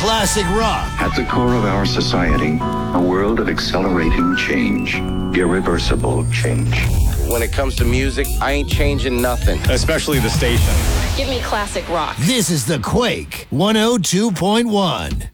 classic rock. At the core of our society, a world of accelerating change, irreversible change. When it comes to music, I ain't changing nothing. Especially the station. Give me classic rock. This is The Quake 102.1.